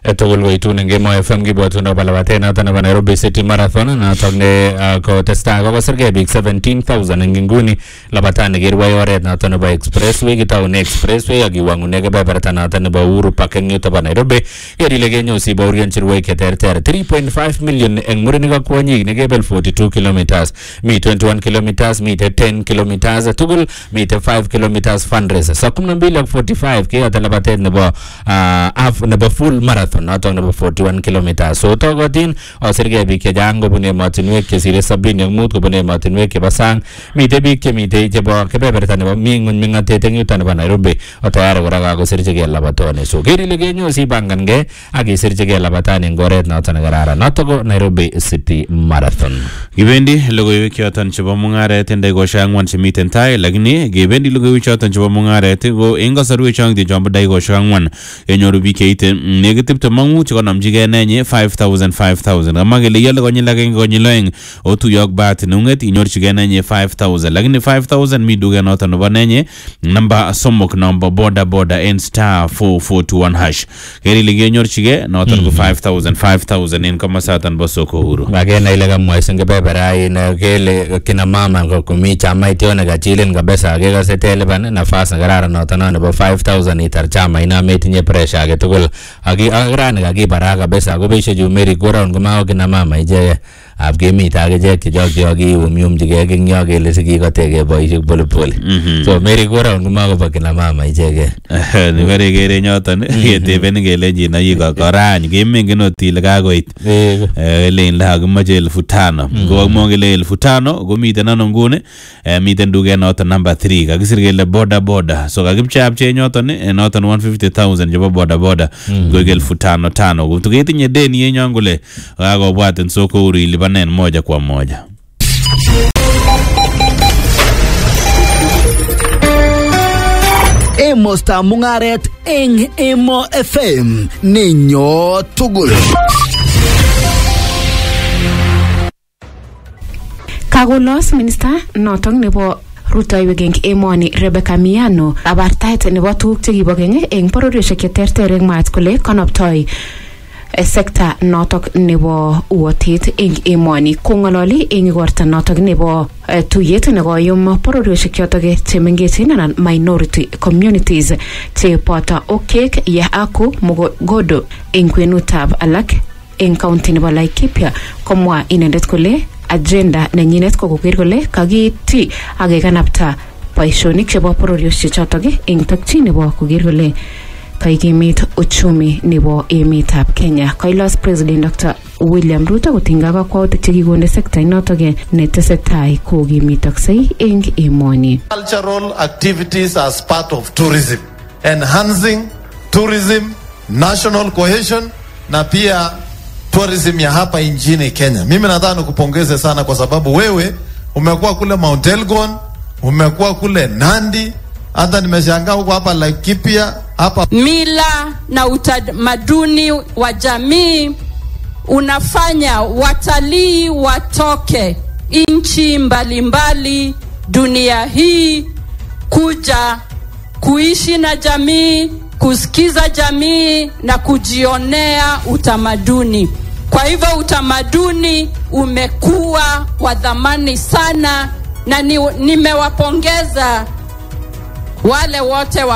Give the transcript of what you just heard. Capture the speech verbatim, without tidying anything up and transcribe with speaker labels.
Speaker 1: tugul koitun eng Emo F M kibwotun balawate noton nebo Nairobi City Marathon noton ne kotestai kokosirgei biik seventeen thousand eng inguni labatani kirwai oret noton nebo expressway kitaune expressway akiwangune kebeberta noton nebo Uhuru Park eng yuto bo Nairobi kerile kenyosi baurianchi rwaik cheterter three point five million eng murenik ak kwonyik nekebel forty-two kilometers mi twenty-one kilometers mi ten kilometers tugul mi five kilometers fundraiser saa kumi na mbili ak forty-five keyote labatet nebo half nebo full marathon noton nebo forty-one kilometers so togotin osirgei biik chechang kobun emotinwek chesire sabini ak mut kobun emotinwek chebo sang mitei biik chemitei chebo kebeberta nebo mi ng'uny ming'atet eng yuto nebo Nairobi otayari kora kakosirchigei labatoni so kerile kenyosi bangangei ak isirchigei labatani eng oret noton nekararan noto ko Nairobi City Marathon.
Speaker 2: Kibendi logoiwek choton chebo mung'aret eng dakikoshek ang'wan chemiten tai lakini kibendi logoiwek choton chebo mung'aret ko eng kasarwek chongitie chombo dakikoshek ang'wan kenyoru biik cheite nekit tiptem ak mut chekonomchigei nenyi five thousand five thousand kama kele iale konyil agenge konyil oeng otuiyo ak bahati neng'ung'et inyorchigei nenyi five thousand lakini five thousand mi duket noton nebo nenyi namba somok nombo boda boda en star four four two one hash kerile kenyorchigei noton ko five thousand five thousand en komasatan bo soko huru
Speaker 1: magena ile kamwa isenge bebera ina kele kina mama komi chama itione kachilin kabisa kekase teleban nafasi nekararan noton nebo five thousand itar chama ina metinye pressure age tugul aki agrani kakibara kabisa kobeishe ju Mary Goron koma kina mama ije ab gemit age je kijoki aki umyumjige king yo kele sikikotege boishek pole pole so Mary Goron koma ko kina mama ijege
Speaker 2: ni bare gere nyoton keteben kele na yiko korany gemengen otile kakoit ele la kumaje elfu tano go mongele elfu tano komiten ano ngune miten duket noton number three kakisir kele boda boda so kakipchapche nyoton noton one hundred fifty thousand chebo boda boda go elfu tano tano kutuketinye deni yenyon kule kakobwaten soko uri libanen moja kwa moja.
Speaker 3: Emo sta mungaret eng Emo F M ninyo tugul.
Speaker 4: Kagolos minister noton nebo rutoiwek eng emoni Rebecca Miano abartaet nebo tuguk chekibo keny eng bororiosiek cheterter eng mwaat kole kanoptoi sekta notok nebo uotet eng emoni kongololi eng igorta notok nebo tuyet nekoyum bororiosiek chotok chemengechen anan minority communities cheboto Okek, Yaaku, Mogodo eng kwenutab alak eng county nebo Laikipia komwa inendet kole agenda nenyinet ko koker kole kakiti akekanapta boisionik chebo bororiosiek chotok eng takchi nebo koker kole kaikimit uchumi nebo emetab Kenya. Kailos President Doctor William Ruto kotinga kakwautik chekikonde sekta inotok netesetai kokimitoksei eng emoni.
Speaker 5: Cultural activities as part of tourism, enhancing tourism, national cohesion na pia tourism ya hapa nchini Kenya. Mimi nataka nikupongeze sana kwa sababu wewe umekuwa kule Mount Elgon, umekuwa kule Nandi, hata nimeshangaa huko hapa Laikipia hapa.
Speaker 6: Mila na utamaduni wa jamii unafanya watalii watoke nchi mbalimbali dunia hii kuja kuishi na jamii, kusikiza jamii na kujionea utamaduni. Kwa hivyo utamaduni umekuwa wa dhamani sana na ni, nimewapongeza wale wote wa